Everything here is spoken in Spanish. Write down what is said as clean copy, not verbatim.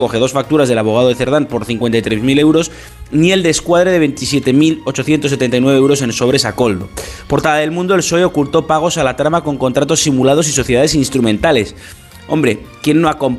coge 2 facturas del abogado de Cerdán por 53.000 euros, ni el descuadre de 27.879 euros en sobres a Koldo. Portada del Mundo: el PSOE ocultó pagos a la trama con contratos simulados y sociedades instrumentales. Hombre, ¿quién no ha